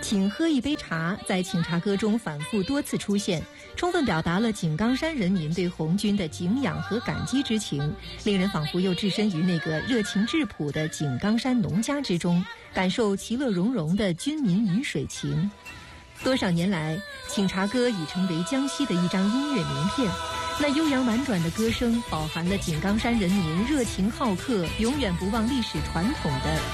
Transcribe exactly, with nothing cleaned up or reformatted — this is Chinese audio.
请喝一杯茶在请茶歌中反复多次出现，充分表达了井冈山人民对红军的敬仰和感激之情，令人仿佛又置身于那个热情质朴的井冈山农家之中，感受其乐融融的军民鱼水情。多少年来，请茶歌已成为江西的一张音乐名片。那悠扬婉转的歌声，饱含了井冈山人民热情好客、永远不忘历史传统的